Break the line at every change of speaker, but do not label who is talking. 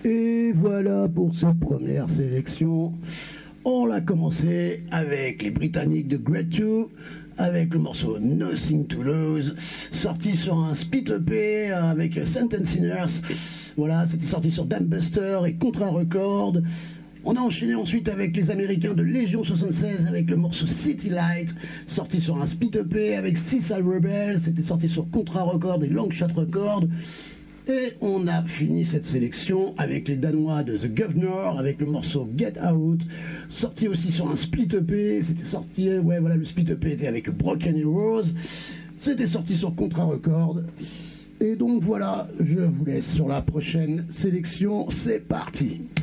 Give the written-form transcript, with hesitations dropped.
Et voilà pour cette première sélection. On l'a commencé avec les Britanniques de Grade 2, avec le morceau Nothing to Lose, sorti sur un split EP avec Sentence Sinners. Voilà, c'était sorti sur Dambuster et Contra Record. On a enchaîné ensuite avec les Américains de Légion 76 avec le morceau City Light, sorti sur un split EP avec Seaside Rebels, c'était sorti sur Contra Record et Longshot Record. Et on a fini cette sélection avec les Danois de The Governor avec le morceau Get Out, sorti aussi sur un split EP. C'était sorti, ouais voilà, le split EP était avec Broken Heroes. C'était sorti sur Contra Record. Et donc voilà, je vous laisse sur la prochaine sélection. C'est parti.